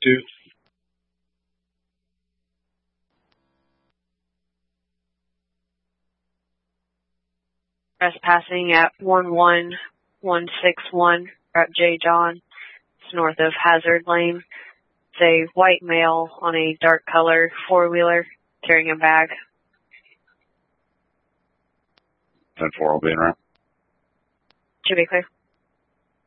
2. Trespassing at 11161 at J. John. It's north of Hazard Lane. It's a white male on a dark color 4-wheeler carrying a bag. 10-4 will be in route. Should be clear.